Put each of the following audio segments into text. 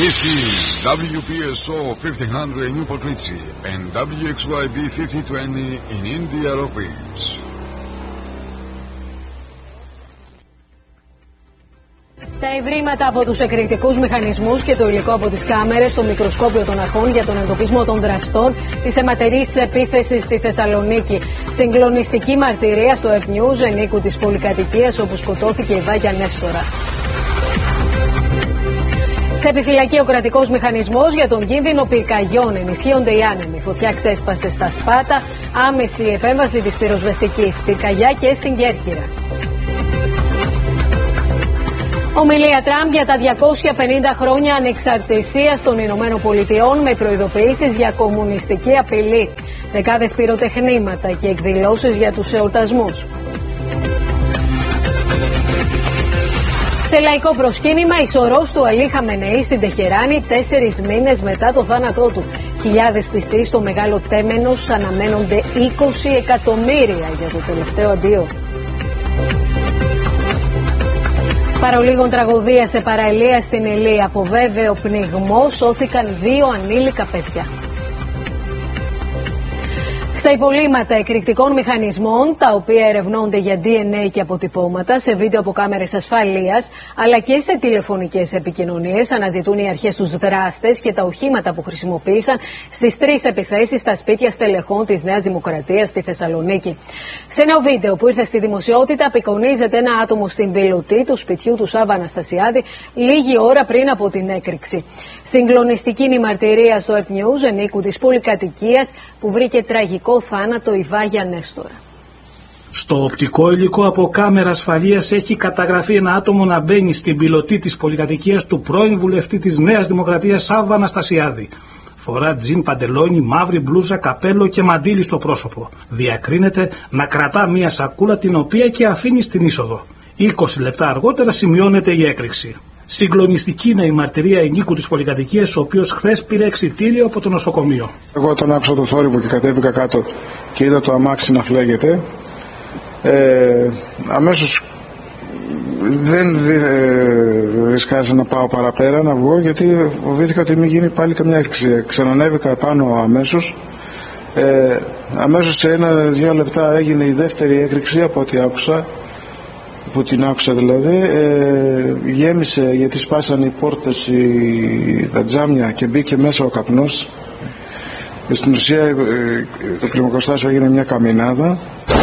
This is WPSO 1500 in Newport Richie and WXYB 5020 in India Rockridge. Τα ευρήματα από τους εκρηκτικούς μηχανισμούς και το υλικό από τις κάμερες στο μικροσκόπιο των αρχών για τον εντοπισμό των δραστών της αιματερής επίθεσης στη Θεσσαλονίκη. Συγκλονιστική μαρτυρία στο Earth News ενίκου της πολυκατοικίας όπου σκοτώθηκε η Βάγια Νέστορα. Σε επιφυλακή ο κρατικός μηχανισμός για τον κίνδυνο πυρκαγιών. Ενισχύονται οι άνεμοι. Φωτιά ξέσπασε στα Σπάτα. Άμεση επέμβαση της πυροσβεστικής. Πυρκαγιά και στην Κέρκυρα. Ομιλία Τραμπ για τα 250 χρόνια ανεξαρτησίας των Ηνωμένων Πολιτειών με προειδοποιήσεις για κομμουνιστική απειλή. Δεκάδες πυροτεχνήματα και εκδηλώσεις για τους εορτασμούς. Σε λαϊκό προσκύνημα, η σωρός του Αλή Χαμενεή στην Τεχεράνη 4 μήνες μετά το θάνατό του. Χιλιάδες πιστοί στο Μεγάλο Τέμενος αναμένονται 20 εκατομμύρια για το τελευταίο αντίο. Παρολίγων τραγωδία σε παραλία στην Ηλία. Από βέβαιο πνιγμό σώθηκαν 2 ανήλικα παιδιά. Στα υπολείμματα εκρηκτικών μηχανισμών, τα οποία ερευνώνται για DNA και αποτυπώματα, σε βίντεο από κάμερες ασφαλείας, αλλά και σε τηλεφωνικές επικοινωνίες, αναζητούν οι αρχές τους δράστες και τα οχήματα που χρησιμοποίησαν στις 3 επιθέσεις στα σπίτια στελεχών της Νέας Δημοκρατίας στη Θεσσαλονίκη. Σε ένα βίντεο που ήρθε στη δημοσιότητα, απεικονίζεται ένα άτομο στην πιλωτή του σπιτιού του Σάββα Αναστασιάδη λίγη ώρα πριν από την έκρηξη. Συγκλονιστική είναι η μαρτυρία στο Earth News ενίκου της πολυκατοικίας που βρήκε τραγικό θάνατο η Βάγια Νέστορα. Στο οπτικό υλικό από κάμερα ασφαλείας έχει καταγραφεί ένα άτομο να μπαίνει στην πιλωτή της πολυκατοικίας του πρώην βουλευτή της Νέας Δημοκρατίας Σάββα Αναστασιάδη. Φορά τζιν, παντελόνι, μαύρη μπλούζα, καπέλο και μαντίλι στο πρόσωπο. Διακρίνεται να κρατά μία σακούλα την οποία και αφήνει στην είσοδο. 20 λεπτά αργότερα σημειώνεται η έκρηξη. Συγκλονιστική είναι η μαρτυρία ενίκου της πολυκατοικίας, ο οποίος χθες πήρε εξιτήριο από το νοσοκομείο. Εγώ όταν άκουσα το θόρυβο και κατέβηκα κάτω και είδα το αμάξι να φλέγεται, αμέσως δεν ρισκάρισα να πάω παραπέρα, να βγω, γιατί φοβήθηκα ότι μην γίνει πάλι καμιά έκρηξη. Ξανανέβηκα επάνω αμέσως. Αμέσως σε 1-2 λεπτά έγινε η δεύτερη έκρηξη από ό,τι άκουσα. Που την άκουσα δηλαδή, γέμισε γιατί σπάσανε οι πόρτες, τα τζάμια και μπήκε μέσα ο καπνός. Στην ουσία το κλιμακοστάσιο έγινε μια καμινάδα.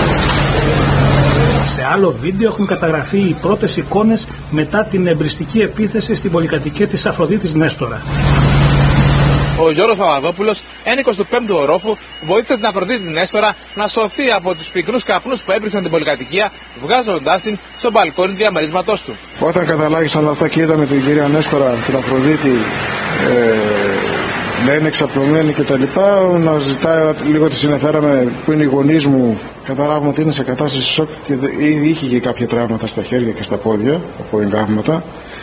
Σε άλλο βίντεο έχουν καταγραφεί οι πρώτες εικόνες μετά την εμπριστική επίθεση στην πολυκατοικία της Αφροδίτης Νέστορα. Ο Γιώργος Παπαδόπουλος, ένικος του 5ου ορόφου, βοήθησε την Αφροδίτη Νέστορα να σωθεί από τους πυκνούς καπνούς που έπληξαν την πολυκατοικία, βγάζοντάς την στο μπαλκόνι του διαμερίσματός του. Όταν καταλάγησαν όλα αυτά και είδαμε την κυρία Νέστορα, την Αφροδίτη, να είναι εξαπλωμένη και τα λοιπά, να ζητάει λίγο, τη συνεφέραμε που είναι οι γονείς μου, καταλάβουμε ότι είναι σε κατάσταση σοκ και είχε και κάποια τραύματα στα χέρια και στα πόδια από εγκάβματα.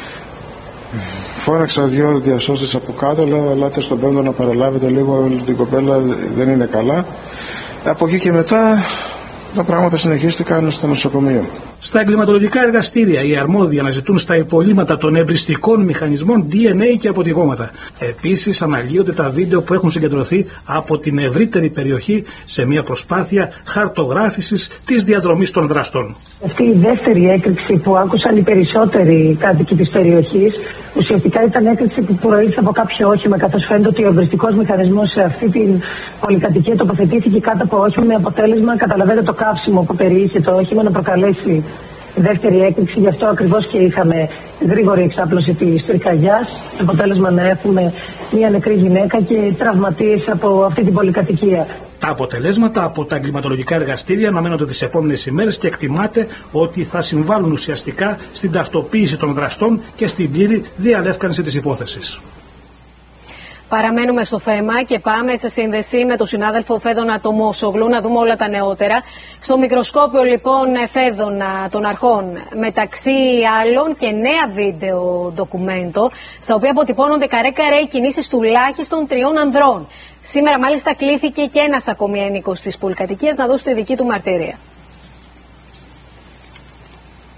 Φώναξα 2 διασώστες από κάτω, λέω ελάτε στον πέμπτο να παραλάβετε λίγο, την κοπέλα δεν είναι καλά. Από εκεί και μετά τα πράγματα συνεχίστηκαν στο νοσοκομείο. Στα εγκληματολογικά εργαστήρια οι αρμόδιοι αναζητούν στα υπολείμματα των εμπριστικών μηχανισμών DNA και αποτυπώματα. Επίσης αναλύονται τα βίντεο που έχουν συγκεντρωθεί από την ευρύτερη περιοχή σε μια προσπάθεια χαρτογράφησης της διαδρομής των δραστών. Αυτή η δεύτερη έκρηξη που άκουσαν οι περισσότεροι κάτοικοι της περιοχής ουσιαστικά ήταν έκρηξη που προήλθε από κάποιο όχημα, καθώς φαίνεται ότι ο εμπριστικός μηχανισμός σε αυτή την πολυκατοικία τοποθετήθηκε κάτω από όχημα με αποτέλεσμα, καταλαβαίνετε, το καύσιμο που περιείχε το όχημα να προκαλέσει δεύτερη έκρηξη. Γι' αυτό ακριβώς και είχαμε γρήγορη εξάπλωση της πυρκαγιάς. Αποτέλεσμα να έχουμε μια νεκρή γυναίκα και τραυματίες από αυτή την πολυκατοικία. Τα αποτελέσματα από τα εγκληματολογικά εργαστήρια αναμένονται τις επόμενες ημέρες και εκτιμάται ότι θα συμβάλλουν ουσιαστικά στην ταυτοποίηση των δραστών και στην πλήρη διαλεύκανση της υπόθεσης. Παραμένουμε στο θέμα και πάμε σε σύνδεση με τον συνάδελφο Φέδωνα Τομόσογλου να δούμε όλα τα νεότερα. Στο μικροσκόπιο λοιπόν Φέδωνα των αρχών, μεταξύ άλλων και νέα βίντεο ντοκουμέντο, στα οποία αποτυπώνονται καρέ-καρέ οι κινήσεις τουλάχιστον 3 ανδρών. Σήμερα μάλιστα κλήθηκε και ένας ακόμη ένικος της πολυκατοικίας να δώσει τη δική του μαρτυρία.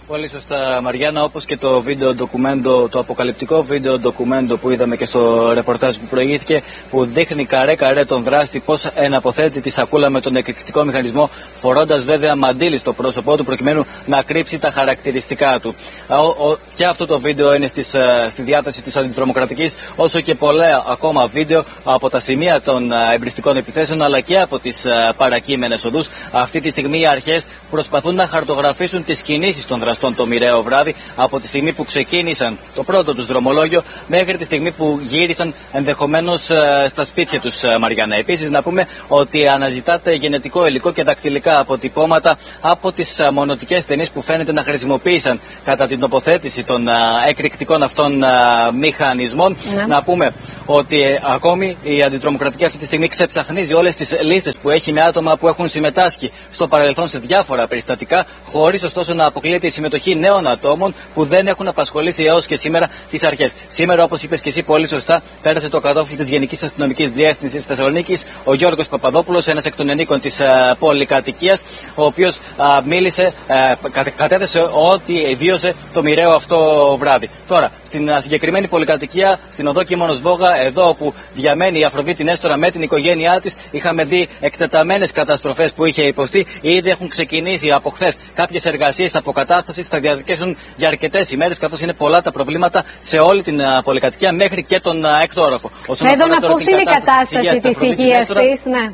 Πολύ σωστά, Μαριάννα, όπως και το βίντεο ντοκουμέντο, το αποκαλυπτικό βίντεο ντοκουμέντο που είδαμε και στο ρεπορτάζ που προηγήθηκε, που δείχνει καρέ-καρέ τον δράστη πώς εναποθέτει τη σακούλα με τον εκρηκτικό μηχανισμό, φορώντας βέβαια μαντίλι στο πρόσωπό του προκειμένου να κρύψει τα χαρακτηριστικά του. Και αυτό το βίντεο είναι στη διάθεση της αντιτρομοκρατικής, όσο και πολλά ακόμα βίντεο από τα σημεία των εμπριστικών επιθέσεων αλλά και από τις παρακείμενες οδούς. Αυτή τη στιγμή οι αρχές προσπαθούν να χαρτογραφήσουν τις κινήσεις των δραστών το μοιραίο βράδυ, από τη στιγμή που ξεκίνησαν το πρώτο τους δρομολόγιο μέχρι τη στιγμή που γύρισαν ενδεχομένως στα σπίτια τους, Μαριάννα. Επίσης, να πούμε ότι αναζητάται γενετικό υλικό και δακτυλικά αποτυπώματα από τις μονοτικές ταινίες που φαίνεται να χρησιμοποίησαν κατά την τοποθέτηση των εκρηκτικών αυτών μηχανισμών. Ναι. Να πούμε ότι ακόμη η αντιτρομοκρατική αυτή τη στιγμή ξεψαχνίζει όλες τις λίστες που έχει με άτομα που έχουν συμμετάσχει στο παρελθόν σε διάφορα περιστατικά, χωρίς ωστόσο να αποκλείεται η συμμετοχή νέων ατόμων που δεν έχουν απασχολήσει έως και σήμερα τις αρχές. Σήμερα, όπως είπες και εσύ πολύ σωστά, πέρασε το κατόφλι της Γενικής Αστυνομικής Διεύθυνσης Θεσσαλονίκης ο Γιώργος Παπαδόπουλος, ένας εκ των ενίκων της πολυκατοικίας, ο οποίος μίλησε, κατέθεσε ότι βίωσε το μοιραίο αυτό βράδυ. Τώρα, στην συγκεκριμένη πολυκατοικία, στην οδό Κίμωνος Βόγα, εδώ όπου διαμένει η Αφροδίτη Νέστορα με την οικογένειά της, είχαμε δει εκτεταμένες καταστροφές που είχε υποστεί. Ήδη έχουν ξεκινήσει από χθες κάποιες εργασίες αποκατάστασης, θα διαρκέσουν για αρκετές ημέρες, καθώς είναι πολλά τα προβλήματα σε όλη την πολυκατοικία μέχρι και τον έκτο όροφο. Εδώ να πώς είναι η κατάσταση της υγείας της, ναι.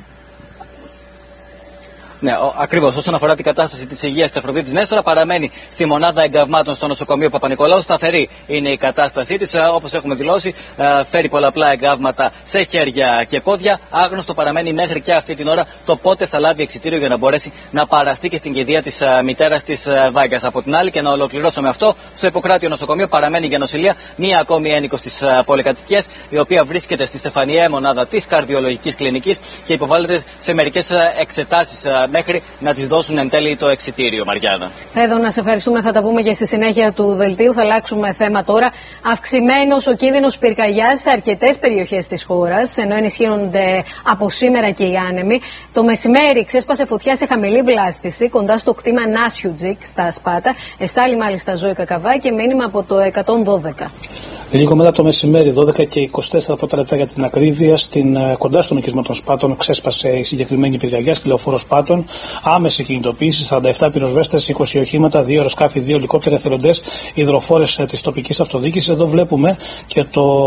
Ναι, ακριβώς. Όσον αφορά την κατάσταση της υγείας της Αφροδίτης Νέστορα, παραμένει στη μονάδα εγκαυμάτων στο νοσοκομείο Παπα-Νικολάου. Σταθερή είναι η κατάστασή της. Όπως έχουμε δηλώσει, φέρει πολλαπλά εγκαύματα σε χέρια και πόδια. Άγνωστο παραμένει μέχρι και αυτή την ώρα το πότε θα λάβει εξιτήριο για να μπορέσει να παραστεί και στην κηδεία της μητέρας της Βάγκας. Από την άλλη, και να ολοκληρώσω με αυτό, στο Ιπποκράτιο νοσοκομείο παραμένει για νοσηλεία μία ακόμη ένικος της πολυκατοικίας, η οποία βρίσκεται στη Στεφανιαία μονάδα της καρδιολογικής κλινικής και υποβάλλεται σε μερικές εξετάσεις μέχρι να τις δώσουν εν τέλει το εξιτήριο, Μαριάννα. Εδώ να σε ευχαριστούμε, θα τα πούμε και στη συνέχεια του δελτίου. Θα αλλάξουμε θέμα τώρα. Αυξημένος ο κίνδυνος πυρκαγιάς σε αρκετές περιοχές της χώρας, ενώ ενισχύονται από σήμερα και οι άνεμοι. Το μεσημέρι ξέσπασε φωτιά σε χαμηλή βλάστηση κοντά στο κτήμα Νάσιουτζικ στα Σπάτα. Εστάλει μάλιστα Ζωή Κακαβά και μήνυμα από το 112. Λίγο μετά το μεσημέρι, 12 και 24 πρώτα λεπτά για την ακρίβεια, κοντά στον οικισμό των Σπάτων ξέσπασε η συγκεκριμένη πυρκαγιά στη λεωφόρο Σπάτων. Άμεση κινητοποίηση, 47 πυροσβέστες, 20 οχήματα, 2 αεροσκάφη, 2 ελικόπτερα, εθελοντές, υδροφόρες της τοπικής αυτοδιοίκησης. Εδώ βλέπουμε και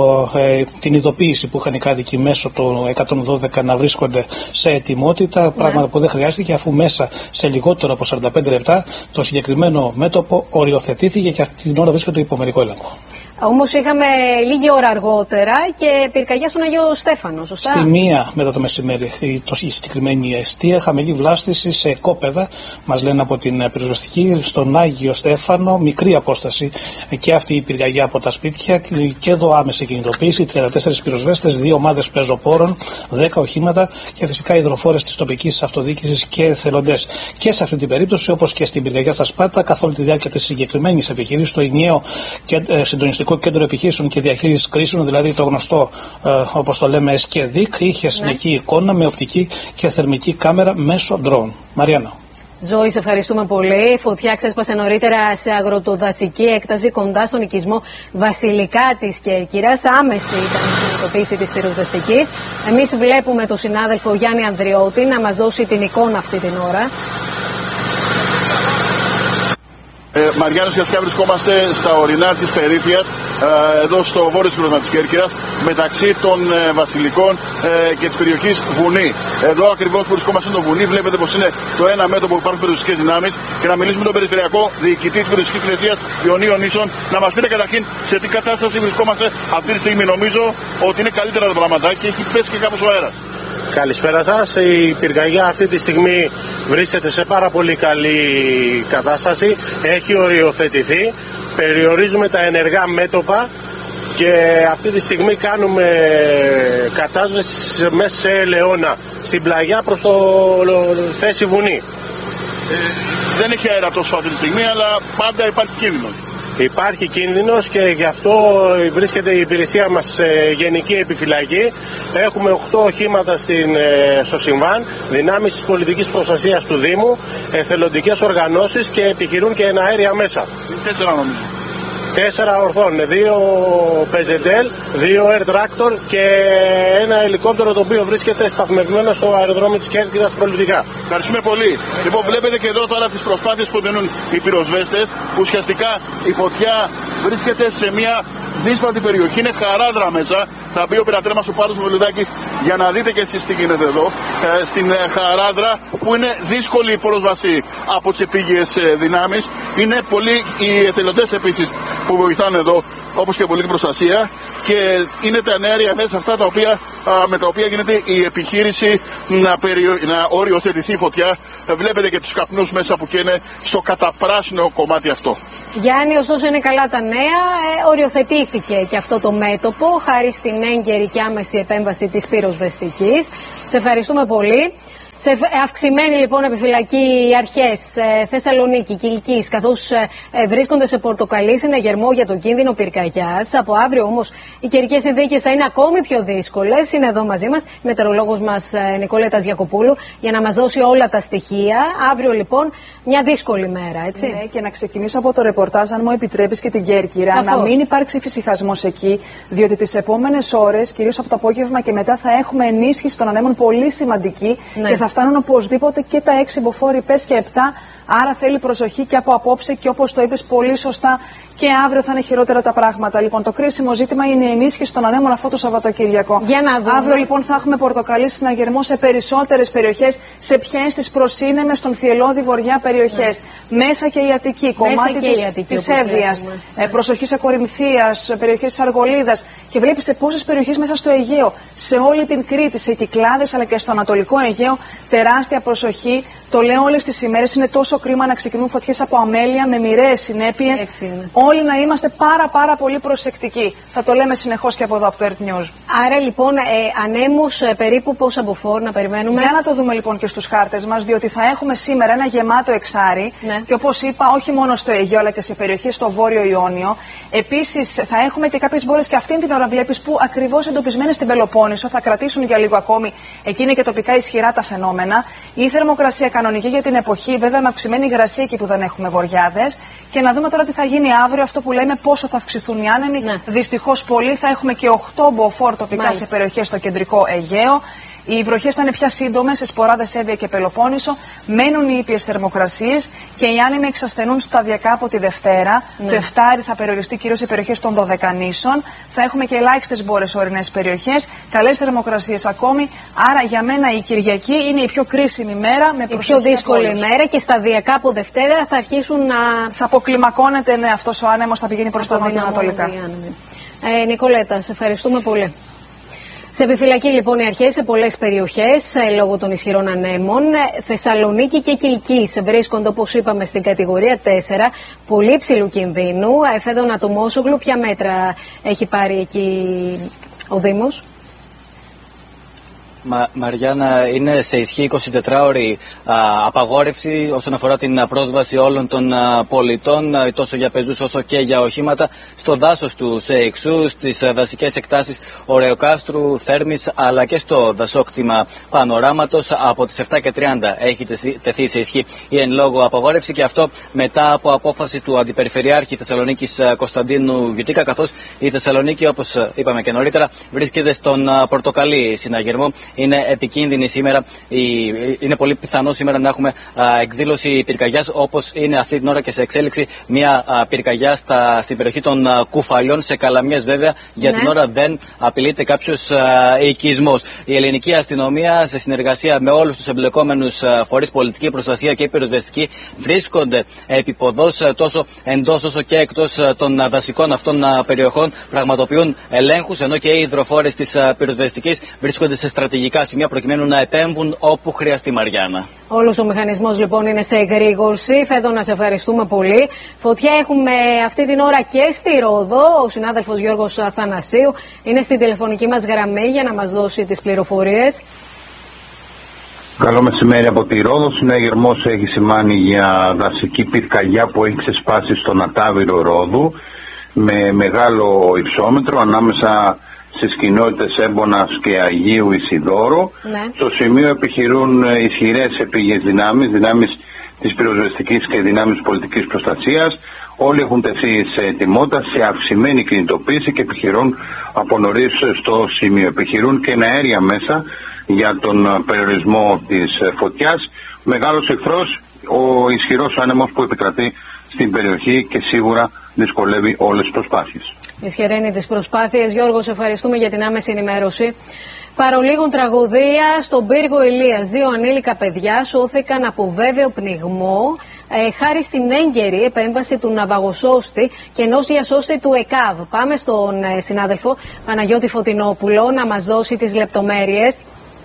την ειδοποίηση που είχαν οι κάτοικοι μέσω του 112 να βρίσκονται σε ετοιμότητα. Πράγματα που δεν χρειάστηκε, αφού μέσα σε λιγότερο από 45 λεπτά το συγκεκριμένο μέτωπο οριοθετήθηκε και αυτή την ώρα βρίσκεται υπό μερικό έλεγχο. Όμως είχαμε λίγη ώρα αργότερα και πυρκαγιά στον Αγίο Στέφανο, σωστά? Στη 1 μετά το μεσημέρι, η συγκεκριμένη αιστεία, χαμηλή βλάστηση σε κόπεδα, μας λένε από την πυροσβεστική, στον Άγιο Στέφανο, μικρή απόσταση και αυτή η πυρκαγιά από τα σπίτια. Και εδώ άμεση κινητοποίηση, 34 πυροσβέστες, 2 ομάδες πεζοπόρων, 10 οχήματα και φυσικά υδροφόρες της τοπικής αυτοδιοίκησης και εθελοντές. Και σε αυτή την περίπτωση, όπως και στην πυρκαγιά στα Σπάτα, καθ' όλη τη διάρκεια της συγκεκριμένης επιχείρησης, το ενιαίο συντονιστικό κέντρο επιχείρησεων και διαχείρισης κρίσεων, δηλαδή το γνωστό όπως το λέμε ΕΣΚΕΔΙΚ, είχε συνεχή εικόνα με οπτική και θερμική κάμερα μέσω drone. Μαριάννα. Ζωή, σε ευχαριστούμε πολύ. Φωτιά ξέσπασε νωρίτερα σε αγροτοδασική έκταση κοντά στον οικισμό Βασιλικά της Κέρκυρας. Άμεση ήταν η κινητοποίηση της πυροσβεστικής. Εμείς βλέπουμε τον συνάδελφο Γιάννη Ανδριώτη να μας δώσει την εικόνα αυτή την ώρα. Μαριάννα, ουσιαστικά βρισκόμαστε στα ορεινά της Περίφιας, εδώ στο βόρειο σύνορο της Κέρκυρας, μεταξύ των Βασιλικών και της περιοχής Βουνή. Εδώ ακριβώς που βρισκόμαστε στο Βουνή, βλέπετε πως είναι το ένα μέτωπο που υπάρχουν περιοριστικές δυνάμεις. Και να μιλήσουμε με τον Περιφερειακό Διοικητή της Περιοριστικής Υπηρεσίας Ιωνίων Νήσων, να μας πείτε καταρχήν σε τι κατάσταση βρισκόμαστε αυτή τη στιγμή. Νομίζω ότι είναι καλύτερα τα πράγματα και έχει πέσει και κάπως ο αέρας. Καλησπέρα σας. Η πυρκαγιά αυτή τη στιγμή βρίσκεται σε πάρα πολύ καλή κατάσταση. Έχει οριοθετηθεί. Περιορίζουμε τα ενεργά μέτωπα και αυτή τη στιγμή κάνουμε κατάσβεση μέσα σε ελαιώνα στην πλαγιά προς το θέση Βουνή. Δεν έχει αέρα τόσο αυτή τη στιγμή, αλλά πάντα υπάρχει κίνδυνο. Υπάρχει κίνδυνος και γι' αυτό βρίσκεται η υπηρεσία μας σε γενική επιφυλακή. Έχουμε 8 οχήματα στο συμβάν, δυνάμεις της πολιτικής προστασίας του Δήμου, εθελοντικές οργανώσεις και επιχειρούν και εναέρια μέσα. 4 νομίζω. 4 ορθών, 2 Pezetel, 2 Air Tractor και ένα ελικόπτερο το οποίο βρίσκεται σταθμευμένο στο αεροδρόμιο της Κέρκυρας προληπτικά. Ευχαριστούμε πολύ. Λοιπόν, βλέπετε και εδώ τώρα τις προσπάθειες που δίνουν οι πυροσβέστες. Ουσιαστικά η φωτιά βρίσκεται σε μια δύσβατη περιοχή, είναι χαράδρα μέσα. Θα μπει ο πειρατέρ μας ο Πάλος Βελουδάκης για να δείτε και εσείς τι γίνεται εδώ. Στην χαράδρα που είναι δύσκολη η πρόσβαση από τις επίγειες δυνάμεις. Είναι πολλοί οι εθελοντές επίσης που βοηθάνε εδώ, όπως και πολιτική προστασία, και είναι τα ενέργεια μέσα αυτά με τα οποία γίνεται η επιχείρηση να οριοθετηθεί η φωτιά. Βλέπετε και τους καπνούς μέσα που καίνε στο καταπράσινο κομμάτι αυτό. Γιάννη, ωστόσο είναι καλά τα νέα. Οριοθετήθηκε και αυτό το μέτωπο χάρη στην έγκαιρη και άμεση επέμβαση της πυροσβεστικής. Σε ευχαριστούμε πολύ. Σε αυξημένη λοιπόν επιφυλακή οι αρχές Θεσσαλονίκη, Κιλκής, καθώς βρίσκονται σε πορτοκαλί συναγερμό για τον κίνδυνο πυρκαγιάς. Από αύριο όμως οι καιρικές συνθήκες θα είναι ακόμη πιο δύσκολες. Είναι εδώ μαζί μας η μετεωρολόγος μας Νικολέτας Γιακοπούλου για να μας δώσει όλα τα στοιχεία. Αύριο λοιπόν μια δύσκολη μέρα, έτσι. Ναι, και να ξεκινήσω από το ρεπορτάζ, αν μου επιτρέπεις, και την Κέρκυρα. Σαφώς. Να μην υπάρξει φυσικασμός εκεί, διότι τις επόμενες ώρες, κυρίως από το απόγευμα και μετά, θα έχουμε ενίσχυση των ανέμων πολύ σημαντική, ναι, και θα φτάνουν οπωσδήποτε και τα 6 μποφόρ, πες και 7. Άρα θέλει προσοχή και από απόψε και, όπως το είπες πολύ σωστά, και αύριο θα είναι χειρότερα τα πράγματα. Λοιπόν, το κρίσιμο ζήτημα είναι η ενίσχυση των ανέμων αυτό το Σαββατοκύριακο. Για να δούμε. Αύριο λοιπόν θα έχουμε πορτοκαλί συναγερμό σε περισσότερες περιοχές, σε ποιες τις προσύνεμες των θυελώδη βορειά περιοχές. Ναι. Μέσα και η Αττική, κομμάτι της Εύβοιας, προσοχή σε Κορινθίας, περιοχές της Αργολίδας. Και βλέπεις σε πόσες περιοχές μέσα στο Αιγαίο, σε όλη την Κρήτη, σε Κυκλάδες αλλά και στο Ανατολικό Αιγαίο, τεράστια προσοχή. Το λέω όλες τις ημέρες, είναι τόσο κρίμα να ξεκινούν φωτιές από αμέλεια με μοιραίες συνέπειες. Όλοι να είμαστε πάρα πολύ προσεκτικοί. Θα το λέμε συνεχώς και από εδώ, από το Earth News. Άρα λοιπόν, ανέμους περίπου πόσα μποφόρ να περιμένουμε? Για να το δούμε λοιπόν και στους χάρτες μας, διότι θα έχουμε σήμερα ένα γεμάτο εξάρι. Ναι. Και όπως είπα, όχι μόνο στο Αιγαίο αλλά και σε περιοχές στο Βόρειο Ιόνιο. Επίσης θα έχουμε και κάποιες μπόρες, και αυτήν την ώρα βλέπεις, που ακριβώς εντοπισμένες στην Πελοπόννησο, θα κρατήσουν για λίγο ακόμη. Εκεί είναι και τοπικά ισχυρά τα φαινόμενα. Η θερμοκρασία κανονική για την εποχή, βέβαια με αυξημένη υγρασία εκεί που δεν έχουμε βοριάδες. Και να δούμε τώρα τι θα γίνει αύριο, αυτό που λέμε πόσο θα αυξηθούν οι άνεμοι. Ναι. Δυστυχώς πολύ, θα έχουμε και 8 μποφόρ τοπικά σε περιοχές στο κεντρικό Αιγαίο. Οι βροχές θα είναι πια σύντομες σε Σποράδες, Εύβοια και Πελοπόννησο. Μένουν οι ήπιες θερμοκρασίες και οι άνεμοι εξασθενούν σταδιακά από τη Δευτέρα. Ναι. Το Εφτάρι θα περιοριστεί κυρίως σε περιοχές των Δωδεκανήσων. Θα έχουμε και ελάχιστες μπόρες ορεινές περιοχές. Καλές θερμοκρασίες ακόμη. Άρα για μένα η Κυριακή είναι η πιο κρίσιμη μέρα. Με η πιο δύσκολη μέρα, και σταδιακά από Δευτέρα θα αρχίσουν να. Θα αποκλιμακώνεται, ναι, αυτός ο άνεμος, θα πηγαίνει προς τα νοτιοανατολικά. Νικολέτα, σε ευχαριστούμε πολύ. Σε επιφυλακή λοιπόν οι αρχές σε πολλές περιοχές λόγω των ισχυρών ανέμων. Θεσσαλονίκη και Κιλκής βρίσκονται, όπως είπαμε, στην κατηγορία 4, πολύ ψηλού κινδύνου. Εφέδων Ατομόσογλου, ποια μέτρα έχει πάρει εκεί ο Δήμος? Μαριάννα, είναι σε ισχύ 24ωρη απαγόρευση όσον αφορά την πρόσβαση όλων των πολιτών, τόσο για πεζούς όσο και για οχήματα, στο δάσος του ΣΕΙΞΟΥ, στις δασικές εκτάσεις Ωρεοκάστρου, Θέρμης, αλλά και στο δασόκτημα Πανοράματος. Από τις 7:30 έχει τεθεί σε ισχύ η εν λόγω απαγόρευση, και αυτό μετά από απόφαση του Αντιπεριφερειάρχη Θεσσαλονίκης Κωνσταντίνου Γιουτίκα, καθώς η Θεσσαλονίκη, όπως είπαμε και νωρίτερα, βρίσκεται στον πορτοκαλί συναγερμό. Είναι επικίνδυνη σήμερα, είναι πολύ πιθανό σήμερα να έχουμε εκδήλωση πυρκαγιάς, όπως είναι αυτή την ώρα και σε εξέλιξη μια πυρκαγιά στην περιοχή των Κουφαλιών, σε Καλαμιές βέβαια. Για την ώρα δεν απειλείται κάποιος οικισμός. Η ελληνική αστυνομία, σε συνεργασία με όλους τους εμπλεκόμενους φορείς, πολιτική προστασία και πυροσβεστική, βρίσκονται επίποδος τόσο εντός όσο και εκτός των δασικών αυτών περιοχών, πραγματοποιούν ελέγχους, ενώ και οι υδροφόρες της πυροσβεστικής βρίσκονται σε στρατηγικά σημεία προκειμένου να επέμβουν όπου χρειαστεί, Μαριάννα. Όλος ο μηχανισμός λοιπόν είναι σε εγρήγορση. Φέδο, να σε ευχαριστούμε πολύ. Φωτιά έχουμε αυτή την ώρα και στη Ρόδο. Ο συνάδελφος Γιώργος Αθανασίου είναι στην τηλεφωνική μας γραμμή για να μας δώσει τις πληροφορίες. Καλό μεσημέρι από τη Ρόδο. Συναγερμός έχει σημάνει για δασική πυρκαγιά που έχει ξεσπάσει στον Ατάβηρο Ρόδου με μεγάλο υψόμετρο ανάμεσα στις κοινότητες Έμπονας και Αγίου Ισιδώρου. Ναι. Στο σημείο επιχειρούν ισχυρές επίγειες δυνάμεις της πυροσβεστικής και δυνάμεις πολιτικής προστασίας. Όλοι έχουν τεθεί σε ετοιμότητα, σε αυξημένη κινητοποίηση και επιχειρούν από νωρίς στο σημείο. Επιχειρούν και αέρια μέσα για τον περιορισμό της φωτιάς. Μεγάλος εχθρός, ο ισχυρός άνεμος που επικρατεί στην περιοχή και σίγουρα δυσκολεύει όλες τις προσπάθειες. Δυσχεραίνει τις προσπάθειες. Γιώργο, σε ευχαριστούμε για την άμεση ενημέρωση. Παρολίγων τραγωδία στον πύργο Ηλίας. 2 ανήλικα παιδιά σώθηκαν από βέβαιο πνιγμό χάρη στην έγκαιρη επέμβαση του ναυαγοσώστη και ενός διασώστη του ΕΚΑΒ. Πάμε στον συνάδελφο Παναγιώτη Φωτεινόπουλο να μας δώσει τις λεπτομέρειες.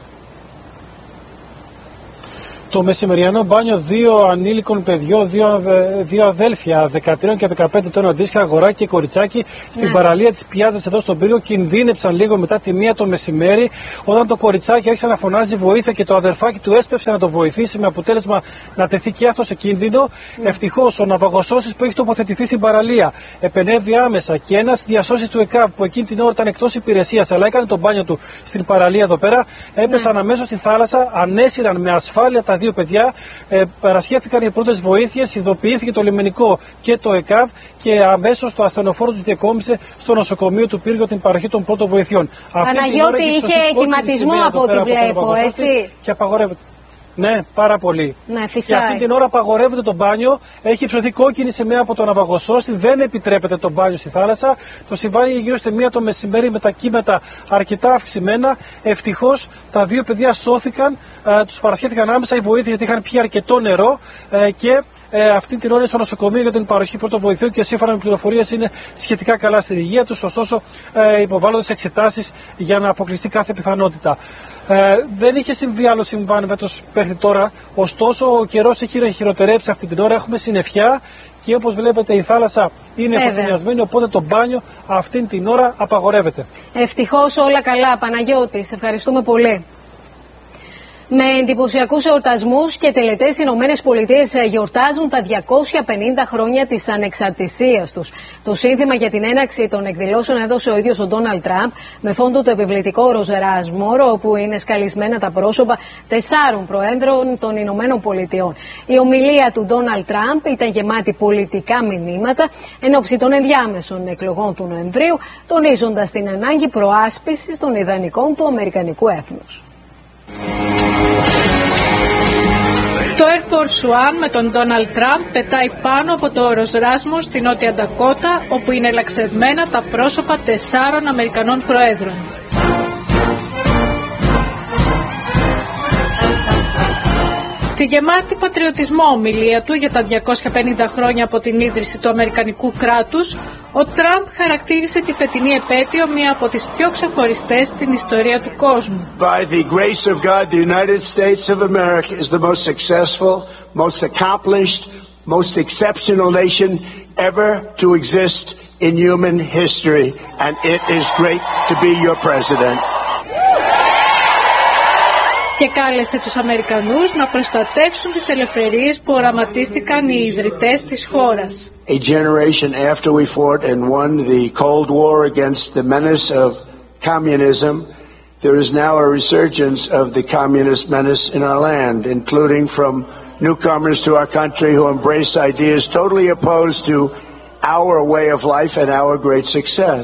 Το μεσημεριανό μπάνιο 2 ανήλικων παιδιών, δύο αδέλφια 13 και 15 ετών αντίστοιχα, αγοράκι και κοριτσάκι, στην παραλία της Πιάζας εδώ στον πύργο, κινδύνεψαν λίγο μετά τη 1 το μεσημέρι, όταν το κοριτσάκι άρχισε να φωνάζει βοήθεια και το αδερφάκι του έσπευσε να το βοηθήσει, με αποτέλεσμα να τεθεί και αυτό σε κίνδυνο. Ευτυχώς ο ναυαγοσώστης που έχει τοποθετηθεί στην παραλία επενέβη άμεσα και ένας διασώσης του ΕΚΑΒ που εκείνη την ώρα ήταν εκτός υπηρεσίας αλλά έκανε το μπάνιο του στην παραλία εδώ πέρα, έπεσαν αμέσως στη θάλασσα, ανέσυραν με ασφάλεια τα 2 παιδιά, παρασχέθηκαν οι πρώτες βοήθειες, ειδοποιήθηκε το λιμενικό και το ΕΚΑΒ και αμέσως το ασθενοφόρο τους διακόμισε στο νοσοκομείο του Πύργου την παροχή των πρώτων βοηθειών. Παναγιώτη, είχε κυματισμό από ό,τι βλέπω, έτσι. Και απαγορεύεται. Ναι, πάρα πολύ. Ναι, και αυτή την ώρα απαγορεύεται το μπάνιο. Έχει υψωθεί κόκκινη σημαία από τον ναυαγοσώστη. Δεν επιτρέπεται το μπάνιο στη θάλασσα. Το συμβάν γύρω στη 1 το μεσημέρι με τα κύματα αρκετά αυξημένα. Ευτυχώς τα 2 παιδιά σώθηκαν. Τους παρασχέθηκαν άμεσα οι βοήθειες γιατί είχαν πιει αρκετό νερό και αυτή την ώρα είναι στο νοσοκομείο για την παροχή πρώτων βοηθειών και σύμφωνα με πληροφορίες είναι σχετικά καλά στην υγεία τους. Ωστόσο, υποβάλλονται σε εξετάσεις για να αποκλειστεί κάθε πιθανότητα. Δεν είχε συμβεί άλλο συμβάν φέτος μέχρι τώρα, ωστόσο ο καιρός έχει χειροτερέψει αυτή την ώρα, έχουμε συννεφιά και όπως βλέπετε η θάλασσα είναι φωτεινιασμένη, οπότε το μπάνιο αυτή την ώρα απαγορεύεται. Ευτυχώς όλα καλά, Παναγιώτη, σε ευχαριστούμε πολύ. Με εντυπωσιακούς εορτασμούς και τελετές, οι Ηνωμένες Πολιτείες γιορτάζουν τα 250 χρόνια της ανεξαρτησίας τους. Το σύνθημα για την έναρξη των εκδηλώσεων έδωσε ο ίδιος ο Ντόναλντ Τραμπ με φόντο το επιβλητικό ροζ ράσμορ, όπου είναι σκαλισμένα τα πρόσωπα 4 προέδρων των Ηνωμένων Πολιτειών. Η ομιλία του Ντόναλντ Τραμπ ήταν γεμάτη πολιτικά μηνύματα εν ώψη των ενδιάμεσων εκλογών του Νοεμβρίου, τονίζοντας την ανάγκη προάσπισης των ιδανικών του αμερικανικού έθνους. Το Air Force One με τον Donald Trump πετάει πάνω από το όρος Ράσμος στη Νότια Ντακότα, όπου είναι ελαξευμένα τα πρόσωπα 4 Αμερικανών προέδρων. Στη γεμάτη πατριωτισμό ομιλία του για τα 250 χρόνια από την ίδρυση του Αμερικανικού κράτους, ο Τραμπ χαρακτήρισε τη φετινή επέτειο μία από τις πιο ξεχωριστές στην ιστορία του κόσμου. By the grace of God, the United States of America is the most successful, most accomplished, most exceptional nation ever to exist in human history, and it is great to be your president. Και κάλεσε τους Αμερικανούς να προστατεύσουν τις ελευθερίες που οραματίστηκαν οι ιδρυτές της χώρας. A generation after we fought and won the Cold War against the menace of communism, there is now a resurgence of the communist menace in our land, including from newcomers to our country who embrace ideas totally opposed to our way of life and our great success.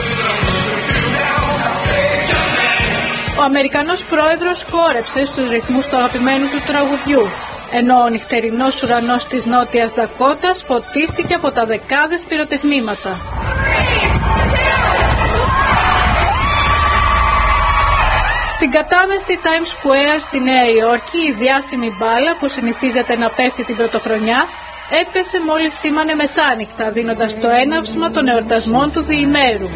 Ο Αμερικανός πρόεδρος χόρεψε στους ρυθμούς του αγαπημένου του τραγουδιού, ενώ ο νυχτερινός ουρανός της Νότιας Ντακότας φωτίστηκε από τα δεκάδες πυροτεχνήματα. Στην κατάμεστη Times Square στη Νέα Υόρκη, η διάσημη μπάλα που συνηθίζεται να πέφτει την πρωτοχρονιά έπεσε μόλις σήμανε μεσάνυχτα, δίνοντας το έναυσμα των εορτασμών του διημέρου.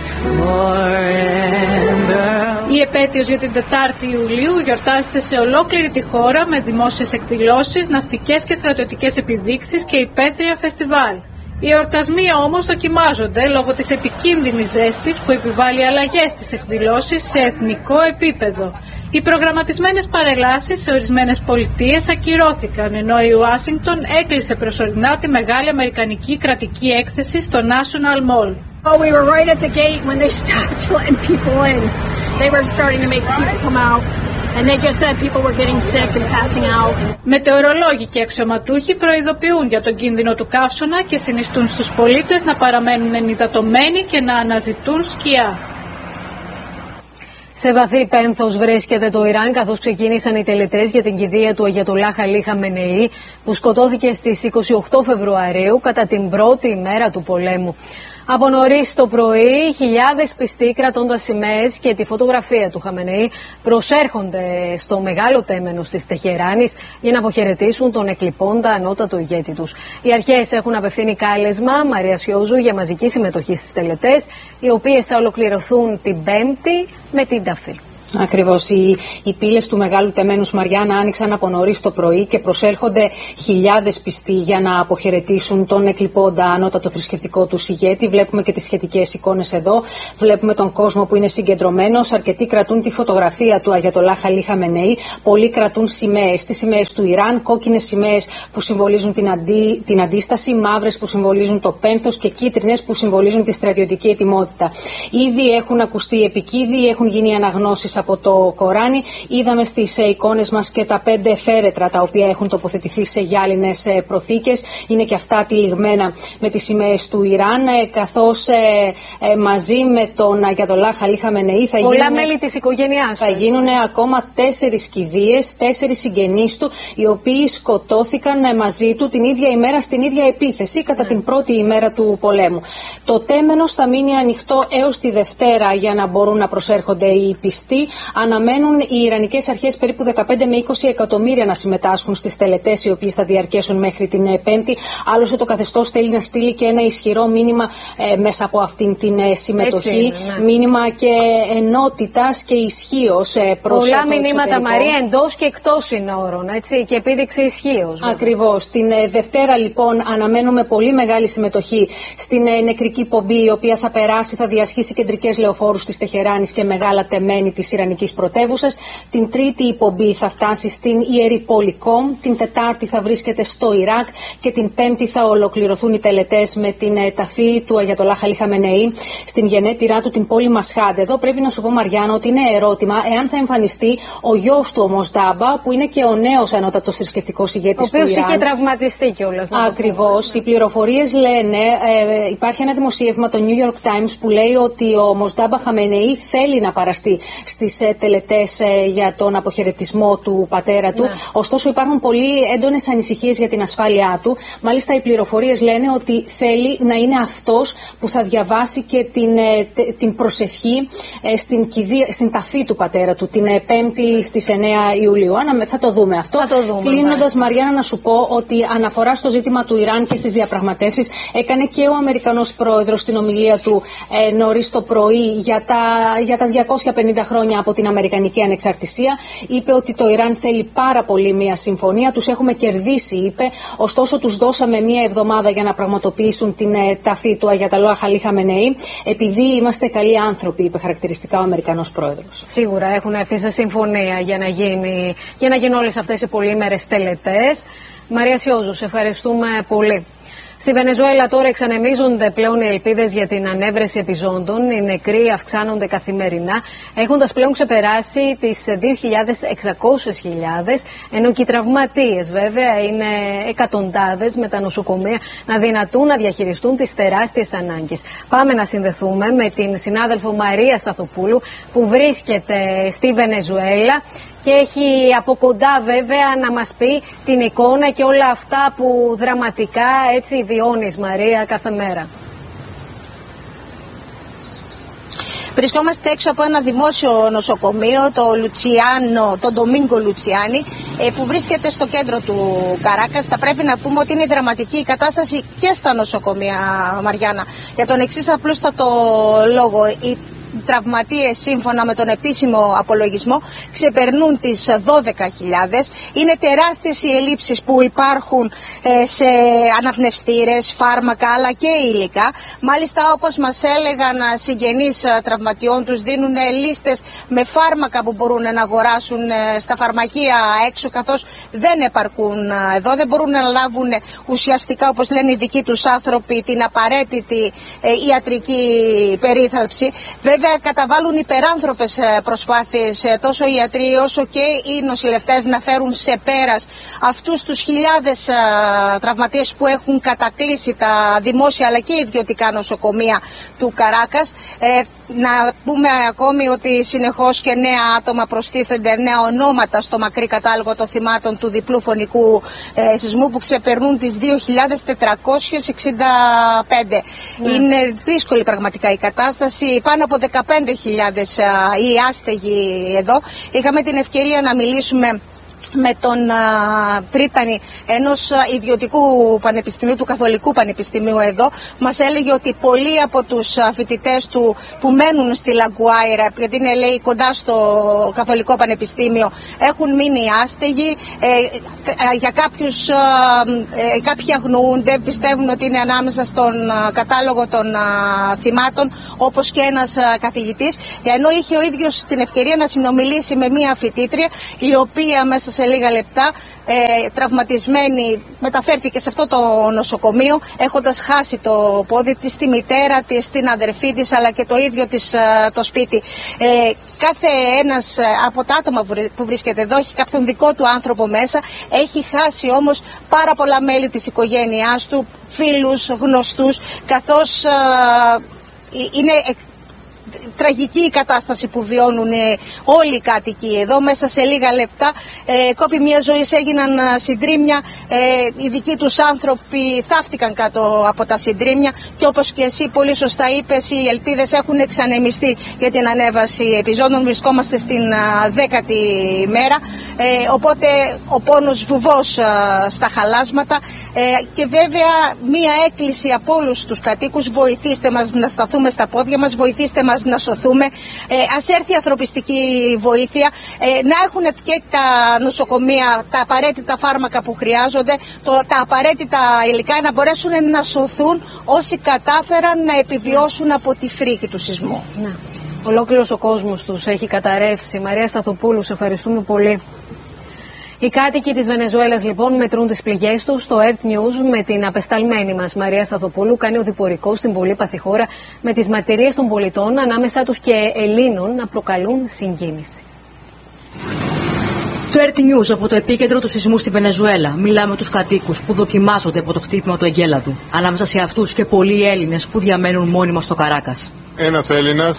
Η επέτειος για την 4η Ιουλίου γιορτάζεται σε ολόκληρη τη χώρα με δημόσιες εκδηλώσεις, ναυτικές και στρατιωτικές επιδείξεις και υπαίθρια φεστιβάλ. Οι εορτασμοί όμως δοκιμάζονται λόγω της επικίνδυνης ζέστης που επιβάλλει αλλαγές στις εκδηλώσεις σε εθνικό επίπεδο. Οι προγραμματισμένες παρελάσεις σε ορισμένες πολιτείες ακυρώθηκαν, ενώ η Ουάσιγκτον έκλεισε προσωρινά τη μεγάλη αμερικανική κρατική έκθεση στο National Mall. Oh, we were right at the gate when they stopped letting people in. They were starting to make people come out. And they just said people were getting sick and passing out. Μετεωρολόγοι και αξιωματούχοι προειδοποιούν για τον κίνδυνο του καύσωνα και συνιστούν στους πολίτες να παραμένουν ενυδατωμένοι και να αναζητούν σκιά. Σε βαθύ πένθος βρίσκεται το Ιράν, καθώς ξεκίνησαν οι τελετές για την κηδεία του Αγιατολάχ Αλί Χαμενεή, που σκοτώθηκε στις 28 Φεβρουαρίου κατά την πρώτη ημέρα του πολέμου. Από νωρίς το πρωί, χιλιάδες πιστοί κρατώντας σημαίες και τη φωτογραφία του Χαμενεή προσέρχονται στο μεγάλο τέμενος της Τεχεράνης για να αποχαιρετήσουν τον εκλειπώντα ανώτατο ηγέτη τους. Οι αρχές έχουν απευθύνει κάλεσμα Μαρία Σιόζου για μαζική συμμετοχή στις τελετές, οι οποίες θα ολοκληρωθούν την Πέμπτη με την ταφή. Ακριβώς. Οι πύλες του Μεγάλου Τεμένους, Μαριάννα, άνοιξαν από νωρίς το πρωί και προσέρχονται χιλιάδες πιστοί για να αποχαιρετήσουν τον εκλειπώντα ανώτατο θρησκευτικό του ηγέτη. Βλέπουμε και τις σχετικές εικόνες εδώ. Βλέπουμε τον κόσμο που είναι συγκεντρωμένος. Αρκετοί κρατούν τη φωτογραφία του Αγιατολάχ Αλί Χαμενεή. Πολλοί κρατούν σημαίες. Τις σημαίες του Ιράν, κόκκινες σημαίες που συμβολίζουν την αντίσταση, μαύρες που συμβολίζουν το πένθος και κίτρινες που συμβολίζουν τη στρατιωτική ετοιμότητα. Ήδη έχουν ακουστεί επικίδοι, έχουν γίνει αναγνώσεις από το Κοράνι. Είδαμε στις εικόνες μας και τα 5 φέρετρα τα οποία έχουν τοποθετηθεί σε γυάλινες προθήκες. Είναι και αυτά τυλιγμένα με τις σημαίες του Ιράν, καθώς μαζί με τον Αγιατολάχ Αλί Χαμενεή θα γίνουν ακόμα 4 κηδείες, 4 συγγενείς του, οι οποίοι σκοτώθηκαν μαζί του την ίδια ημέρα στην ίδια επίθεση κατά την πρώτη ημέρα του πολέμου. Το τέμενος θα μείνει ανοιχτό έως τη Δευτέρα για να μπορούν να προσέρχονται οι πιστοί. Αναμένουν οι Ιρανικές αρχές περίπου 15 με 20 εκατομμύρια να συμμετάσχουν στις τελετές, οι οποίες θα διαρκέσουν μέχρι την Πέμπτη. Άλλωστε, το καθεστώς θέλει να στείλει και ένα ισχυρό μήνυμα μέσα από αυτήν την συμμετοχή. Μήνυμα και ενότητας και ισχύος προς το εξωτερικό. Πολλά μηνύματα, Μαρία, εντός και εκτός συνόρων, έτσι, και επίδειξη ισχύος. Ακριβώς. Την Δευτέρα, λοιπόν, αναμένουμε πολύ μεγάλη συμμετοχή στην νεκρική πομπή, η οποία θα περάσει, θα διασχίσει κεντρικές λεωφόρους της Τεχεράνης και μεγάλα τεμένη της Ιρανικής πρωτεύουσας. Την Τρίτη η πομπή θα φτάσει στην Ιερή πόλη Κομ. Την Τετάρτη θα βρίσκεται στο Ιράκ και την Πέμπτη θα ολοκληρωθούν οι τελετές με την ταφή του Αγιατολάχ Αλί Χαμενεή στην γενέτειρά του, την πόλη Μασχάντ. Εδώ πρέπει να σου πω, Μαριάννα, ότι είναι ερώτημα εάν θα εμφανιστεί ο γιος του, ο Μοσντάμπα, που είναι και ο νέος ανώτατος θρησκευτικός ηγέτης του Ιράν. Ο οποίος είχε τραυματιστεί κιόλας. Ακριβώς. Οι πληροφορίες λένε, υπάρχει ένα δημοσίευμα, το New York Times, που λέει ότι ο Μοσντάμπα Χαμενεή θέλει να παραστεί στις τελετές για τον αποχαιρετισμό του πατέρα του. Ωστόσο, υπάρχουν πολύ έντονες ανησυχίες για την ασφάλειά του. Μάλιστα, οι πληροφορίες λένε ότι θέλει να είναι αυτός που θα διαβάσει και την προσευχή στην ταφή του πατέρα του την Πέμπτη στις 9 Ιουλίου. Θα το δούμε αυτό. Κλείνοντας, Μαριάννα, να σου πω ότι αναφορά στο ζήτημα του Ιράν και στις διαπραγματεύσεις έκανε και ο Αμερικανός πρόεδρος στην ομιλία του νωρίς το πρωί για τα 250 χρόνια από την Αμερικανική ανεξαρτησία. Είπε ότι το Ιράν θέλει πάρα πολύ μια συμφωνία. Τους έχουμε κερδίσει, είπε. Ωστόσο, τους δώσαμε μια εβδομάδα για να πραγματοποιήσουν την ταφή του Αγιατολάχ Αλί Χαμενεή. Επειδή είμαστε καλοί άνθρωποι, είπε χαρακτηριστικά ο Αμερικανός πρόεδρος. Σίγουρα έχουν έρθει σε συμφωνία για να γίνουν όλες αυτές οι πολύμερες τελετές. Μαρία Σιόζου, σε ευχαριστούμε πολύ. Στη Βενεζουέλα τώρα εξανεμίζονται πλέον οι ελπίδες για την ανέβρεση επιζώντων. Οι νεκροί αυξάνονται καθημερινά, έχοντας πλέον ξεπεράσει τις 2.600.000, ενώ και οι τραυματίες βέβαια είναι εκατοντάδες, με τα νοσοκομεία να δυνατούν να διαχειριστούν τις τεράστιες ανάγκες. Πάμε να συνδεθούμε με την συνάδελφο Μαρία Σταθοπούλου, που βρίσκεται στη Βενεζουέλα και έχει από κοντά βέβαια να μας πει την εικόνα και όλα αυτά που δραματικά έτσι βιώνεις, Μαρία, κάθε μέρα. Βρισκόμαστε έξω από ένα δημόσιο νοσοκομείο, το Ντομίνγκο Λουτσιάνι, που βρίσκεται στο κέντρο του Καράκας. Θα πρέπει να πούμε ότι είναι δραματική η κατάσταση και στα νοσοκομεία, Μαριάννα. Για τον εξής απλούστατο λόγο. τραυματίες σύμφωνα με τον επίσημο απολογισμό ξεπερνούν τις 12.000. Είναι τεράστιες οι ελλείψεις που υπάρχουν σε αναπνευστήρες, φάρμακα αλλά και υλικά. Μάλιστα, όπως μας έλεγαν συγγενείς τραυματιών, τους δίνουν λίστες με φάρμακα που μπορούν να αγοράσουν στα φαρμακεία έξω, καθώς δεν επαρκούν εδώ, δεν μπορούν να λάβουν ουσιαστικά, όπως λένε οι δικοί τους άνθρωποι, την απαραίτητη ιατρική περίθαλψη. Βέβαια, καταβάλουν υπεράνθρωπες προσπάθειες τόσο οι ιατροί όσο και οι νοσηλευτές να φέρουν σε πέρας αυτούς τους χιλιάδες τραυματίες που έχουν κατακλείσει τα δημόσια αλλά και ιδιωτικά νοσοκομεία του Καράκας. Να πούμε ακόμη ότι συνεχώς και νέα άτομα προστίθενται, νέα ονόματα στο μακρύ κατάλογο των θυμάτων του διπλού φωνικού σεισμού που ξεπερνούν τις 2.465. Είναι δύσκολη πραγματικά η κατάσταση. Πάνω από 15.000 οι άστεγοι εδώ. Είχαμε την ευκαιρία να μιλήσουμε με τον πρίτανη ενός ιδιωτικού πανεπιστημίου, του Καθολικού Πανεπιστημίου εδώ. Μας έλεγε ότι πολλοί από τους φοιτητές του που μένουν στη Λαγκουάιρα, γιατί είναι, λέει, κοντά στο Καθολικό Πανεπιστήμιο, έχουν μείνει άστεγοι. Για κάποιοι αγνοούνται, πιστεύουν ότι είναι ανάμεσα στον κατάλογο των θυμάτων, όπως και ένας καθηγητής, ενώ είχε ο ίδιος την ευκαιρία να συνομιλήσει με μία φοιτήτρια, η οποία μέσα σε λίγα λεπτά τραυματισμένη μεταφέρθηκε σε αυτό το νοσοκομείο, έχοντας χάσει το πόδι της, τη μητέρα της, την αδερφή της αλλά και το ίδιο της το σπίτι. Κάθε ένας από τα άτομα που βρίσκεται εδώ έχει κάποιον δικό του άνθρωπο μέσα, έχει χάσει όμως πάρα πολλά μέλη της οικογένειάς του, φίλους, γνωστούς, καθώς είναι τραγική η κατάσταση που βιώνουν όλοι οι κάτοικοι εδώ. Μέσα σε λίγα λεπτά κόπη μια ζωή, έγιναν συντρίμμια, οι δικοί τους άνθρωποι θαύτηκαν κάτω από τα συντρίμμια και όπως και εσύ πολύ σωστά είπες, οι ελπίδες έχουν εξανεμιστεί για την ανέβαση επιζώντων. Βρισκόμαστε στην 10η μέρα, οπότε ο πόνος βουβός στα χαλάσματα και βέβαια μία έκκληση από όλους τους κατοίκους: βοηθήστε μας να σταθούμε στα πόδια μας, βοηθήστε μας να σωθούμε, ας έρθει ανθρωπιστική βοήθεια, να έχουν και τα νοσοκομεία τα απαραίτητα φάρμακα που χρειάζονται, τα απαραίτητα υλικά, να μπορέσουν να σωθούν όσοι κατάφεραν να επιβιώσουν από τη φρίκη του σεισμού. Ναι. Ολόκληρος ο κόσμος τους έχει καταρρεύσει. Μαρία Σταθοπούλου, σε ευχαριστούμε πολύ. Οι κάτοικοι της Βενεζουέλας λοιπόν μετρούν τις πληγές τους. Στο Earth News με την απεσταλμένη μας Μαρία Σταθοπούλου κάνει οδηπορικό στην πολύπαθη χώρα με τις μαρτυρίες των πολιτών, ανάμεσά τους και Ελλήνων, να προκαλούν συγκίνηση. Το Earth News από το επίκεντρο του σεισμού στη Βενεζουέλα. Μιλάμε με τους κατοίκους που δοκιμάζονται από το χτύπημα του εγκέλαδου. Ανάμεσα σε αυτούς και πολλοί Έλληνες που διαμένουν μόνιμα στο Καράκας. Ένας Έλληνας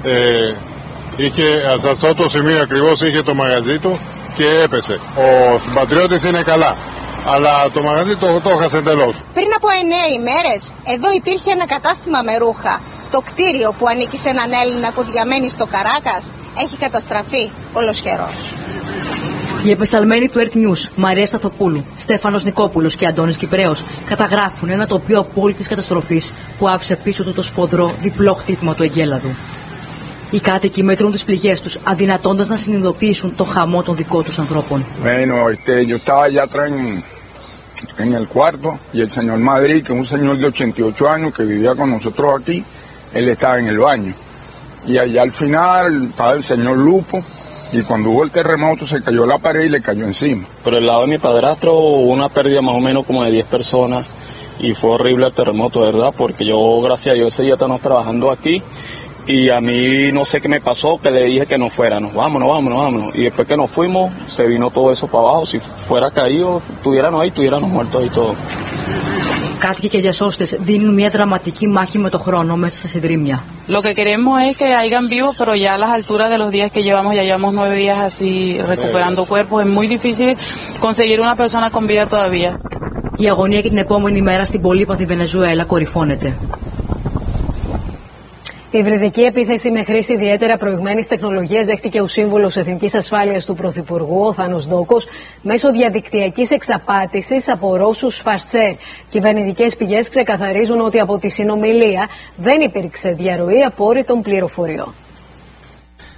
σε αυτό το σημείο ακριβώς είχε το μαγαζί του και έπεσε. Ο συμπατριώτης είναι καλά, αλλά το μαγαζί το έχασε εντελώς. Πριν από 9 ημέρες εδώ υπήρχε ένα κατάστημα με ρούχα. Το κτίριο που ανήκει σε έναν Έλληνα που διαμένει στο Καράκας έχει καταστραφεί ολοσχερός. Οι επεσταλμένοι του Earth News, Μαρία Σταθοπούλου, Στέφανος Νικόπουλος και Αντώνης Κυπρέος, καταγράφουν ένα τοπίο απόλυτης καταστροφής που άφησε πίσω του το σφοδρό διπλό χτύπημα του εγκέλαδου. Οι κάτοικοι μετρούν τις πληγές τους, αδυνατώντας να συνειδητοποιήσουν το χαμό των δικών τους ανθρώπων. Yo estaba allá atrás en el cuarto y el señor Madrid, que es un señor de 88 años que vivía con nosotros aquí, él estaba en el baño. Y allá al final estaba el señor Lupo y cuando hubo el terremoto se cayó la pared y le cayó encima. Por el lado de mi padrastro hubo una pérdida más o menos como de 10 personas y fue horrible el terremoto, ¿verdad? Porque yo, gracias a Dios, ese día estamos trabajando aquí. Y a mí no sé qué me pasó, que le dije que nos fuéramos, vámonos. Y después que nos fuimos, se vino todo eso para abajo. Si fuera caído, tuviéramos muertos ahí todo. Κάτοικοι και διασώστες δίνουν μια δραματική μάχη με το χρόνο μέσα σε συντρίμμια. Lo que queremos es que hayan vivos, pero ya a las alturas de los días que llevamos, ya llevamos 9 días así recuperando cuerpos. Es muy difícil conseguir una persona con vida todavía. Η αγωνία και την επόμενη μέρα στην πολύπαθη Βενεζουέλα κορυφώνεται. Η υβριδική επίθεση με χρήση ιδιαίτερα προηγμένης τεχνολογίας δέχτηκε ο Σύμβουλος Εθνικής Ασφάλειας του Πρωθυπουργού, ο Θάνος Δόκος, μέσω διαδικτυακής εξαπάτησης από Ρώσους φαρσέρ. Κυβερνητικές πηγές ξεκαθαρίζουν ότι από τη συνομιλία δεν υπήρξε διαρροή απόρριτων πληροφοριών.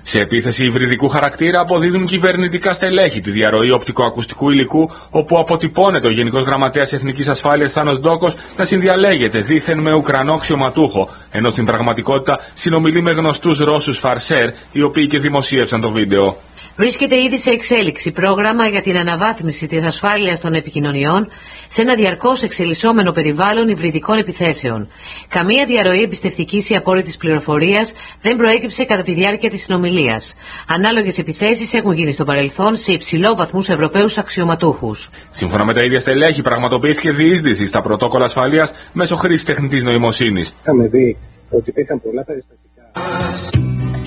Σε επίθεση υβριδικού χαρακτήρα αποδίδουν κυβερνητικά στελέχη τη διαρροή οπτικοακουστικού υλικού, όπου αποτυπώνεται ο Γενικός Γραμματέας Εθνικής Ασφάλειας Θάνος Ντόκος να συνδιαλέγεται δήθεν με Ουκρανό αξιωματούχο, ενώ στην πραγματικότητα συνομιλεί με γνωστούς Ρώσους φαρσέρ, οι οποίοι και δημοσίευσαν το βίντεο. Βρίσκεται ήδη σε εξέλιξη πρόγραμμα για την αναβάθμιση της ασφάλειας των επικοινωνιών σε ένα διαρκώς εξελισσόμενο περιβάλλον υβριδικών επιθέσεων. Καμία διαρροή εμπιστευτικής ή απόρριτης πληροφορίας δεν προέκυψε κατά τη διάρκεια της συνομιλίας. Ανάλογες επιθέσεις έχουν γίνει στο παρελθόν σε υψηλόβαθμους Ευρωπαίους αξιωματούχους. Σύμφωνα με τα ίδια στελέχη, πραγματοποιήθηκε διείσδυση στα πρωτόκολλα ασφαλείας μέσω χρήσης τεχνητής νοημοσύνης. Είχαμε δει ότι υπήρχαν πολλά περιστατικά.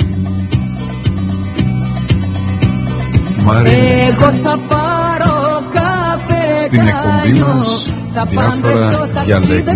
Εγώ θα πάρω καφέ. Στην εκπομπή μας διάφορα διαλέγματα